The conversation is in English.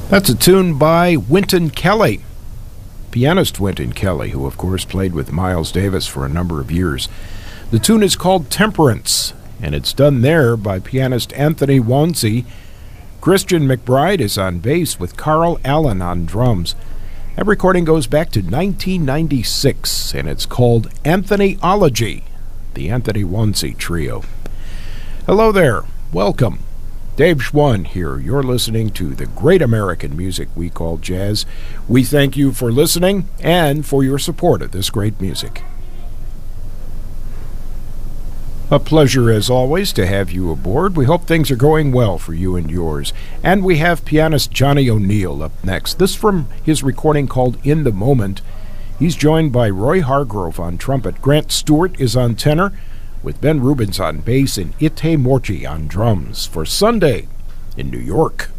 That's a tune by Wynton Kelly, pianist Wynton Kelly, who of course played with Miles Davis for a number of years. The tune is called Temperance, and it's done there by pianist Anthony Wonsey. Christian McBride is on bass with Carl Allen on drums. That recording goes back to 1996, and it's called Anthonyology, the Anthony Wonsey Trio. Hello there. Welcome. Dave Schwann here. You're listening to the great American music we call jazz. We thank you for listening and for your support of this great music. A pleasure, as always, to have you aboard. We hope things are going well for you and yours. And we have pianist Johnny O'Neill up next. This from his recording called In the Moment. He's joined by Roy Hargrove on trumpet. Grant Stewart is on tenor, with Ben Rubens on bass and Ite Morci on drums for Sunday in New York.